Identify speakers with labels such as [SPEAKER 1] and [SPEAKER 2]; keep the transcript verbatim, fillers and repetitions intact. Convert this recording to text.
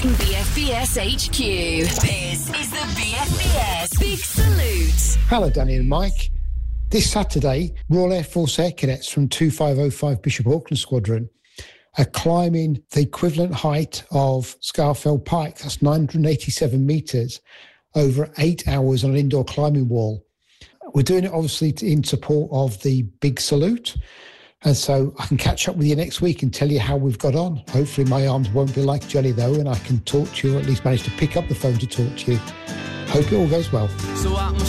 [SPEAKER 1] Representing B F B S H Q. This is the B F B S Big Salute.
[SPEAKER 2] Hello, Danny and Mike. This Saturday, Royal Air Force Air Cadets from two five oh five Bishop Auckland Squadron are climbing the equivalent height of Scafell Pike. That's nine hundred eighty-seven metres over eight hours on an indoor climbing wall. We're doing it obviously in support of the Big Salute. And so I can catch up with you next week and tell you how we've got on. Hopefully my arms won't be like jelly though, and I can talk to you, or at least manage to pick up the phone to talk to you. Hope it all goes well.
[SPEAKER 3] So I'm